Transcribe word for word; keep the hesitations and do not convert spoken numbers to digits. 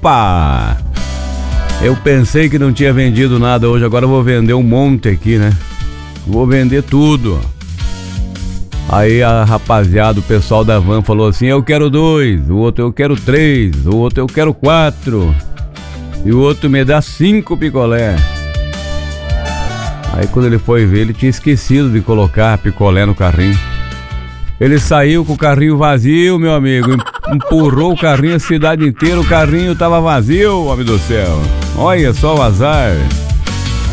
Opa! Eu pensei que não tinha vendido nada hoje, agora eu vou vender um monte aqui, né? Vou vender tudo. Aí a rapaziada, o pessoal da van falou assim: eu quero dois, o outro eu quero três, o outro eu quero quatro, e o outro me dá cinco picolé. Aí quando ele foi ver, ele tinha esquecido de colocar picolé no carrinho. Ele saiu com o carrinho vazio, meu amigo, empurrou o carrinho a cidade inteira, o carrinho tava vazio, homem do céu. Olha só o azar.